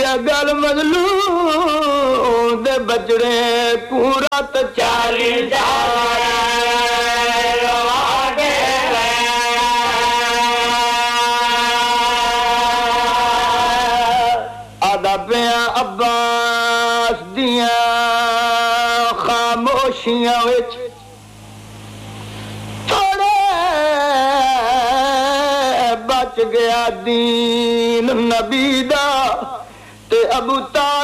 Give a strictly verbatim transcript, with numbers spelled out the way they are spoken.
गल मजलूम दे बजड़े पूरा तो चाली आदा पिया अब्बास दिया खामोशियां विच थोड़े बच गया दीन नबी दा ते अबू तालिब